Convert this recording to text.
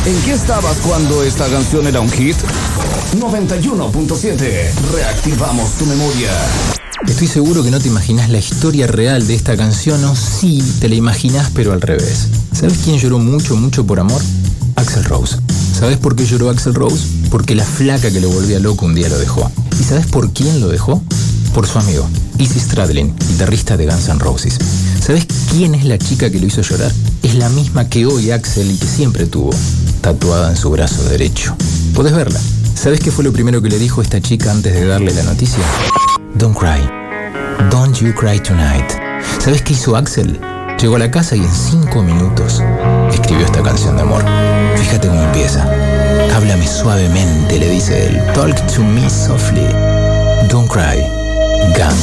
¿En qué estabas cuando esta canción era un hit? 91.7. Reactivamos tu memoria. Estoy seguro que no te imaginas la historia real de esta canción, o sí, te la imaginas pero al revés. ¿Sabes quién lloró mucho, mucho por amor? Axl Rose. ¿Sabes por qué lloró Axl Rose? Porque la flaca que lo volvía loco un día lo dejó. ¿Y sabes por quién lo dejó? Por su amigo, Izzy Stradlin, guitarrista de Guns N' Roses. ¿Sabes quién es la chica que lo hizo llorar? Es la misma que hoy Axl y que siempre tuvo, tatuada en su brazo derecho. ¿Podés verla? ¿Sabes qué fue lo primero que le dijo esta chica antes de darle la noticia? Don't cry. Don't you cry tonight. ¿Sabes qué hizo Axl? Llegó a la casa y en 5 minutos escribió esta canción de amor. Fíjate cómo empieza. Háblame suavemente, le dice él. Talk to me softly. Don't cry. Guns